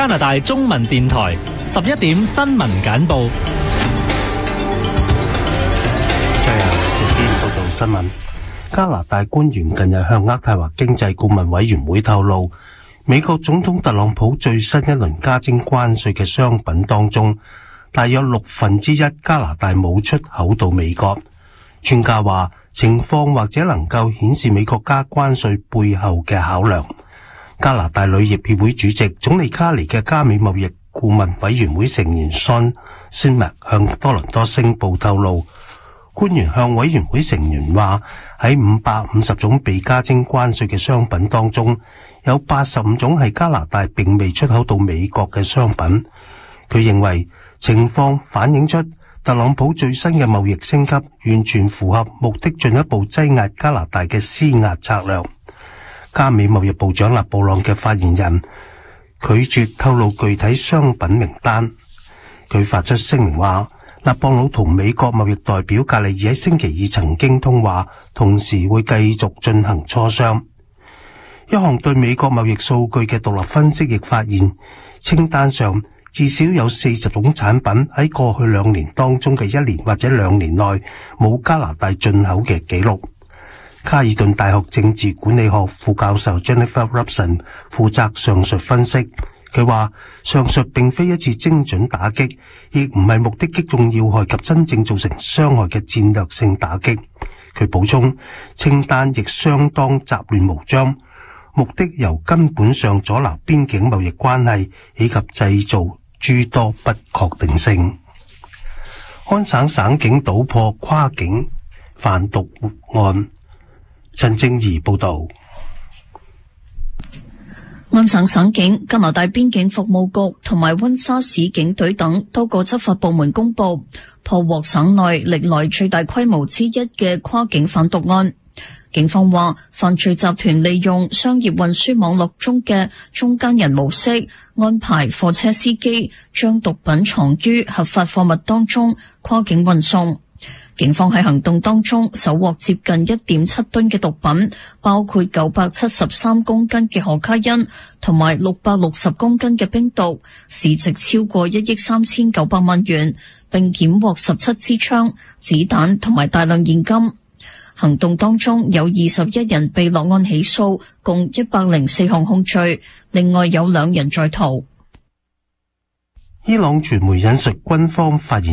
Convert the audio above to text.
加拿大中文電台11點新聞簡報。 報道新聞。加拿大官員近日向渥太華經濟顧問委員會透露，美國總統特朗普最新一輪加徵關稅嘅商品當中，大約1/6加拿大冇出口到美國。專家話，情況或者能夠顯示美國加關稅背後嘅考量。加拿大旅業協會主席總理卡尼嘅加美貿易顧問委員會成員 Sean Smith 向多倫多星報透露，官員向委員會成員話，喺550種被加徵關稅嘅商品當中，有85種係加拿大並未出口到美國嘅商品。佢認為情況反映出特朗普最新嘅貿易升級完全符合目的進一步擠壓加拿大嘅施壓策略。加美貿易部長勒布朗嘅發言人拒絕透露具體商品名單。佢發出聲明話，勒布朗同美國貿易代表格里爾喺星期二曾經通話，同時會繼續進行磋商。一項對美國貿易數據嘅獨立分析亦發現，清單上至少有40種產品喺過去2年當中嘅1年或者2年內冇加拿大進口嘅記錄。卡爾頓大學政治管理學副教授 Jennifer Robson 負責上述分析。佢話，上述並非一次精準打擊，亦唔係目的擊中要害及真正造成傷害嘅戰略性打擊。佢補充，清單亦相當雜亂無章，目的由根本上阻撓邊境貿易關係，以及製造諸多不確定性。安省省警搗破跨境販毒案。陳正儀報道。 安省省警、加拿大邊境服務局同埋溫莎市警隊等多個執法部門公佈，破獲省內歷來最大規模之一嘅跨境販毒案。警方話，犯罪集團利用商業運輸網絡中嘅中間人模式，安排貨車司機將毒品藏於合法貨物當中，跨境運送。警方喺行動當中搜獲接近 1.7 噸嘅毒品，包括973公斤嘅可卡因同埋660公斤嘅冰毒，市值超過1億3900萬元，並檢獲17支槍、子彈同埋大量現金。行動當中有21人被落案起訴，共104項控罪，另外有2人在逃。 伊朗傳媒引述軍方發言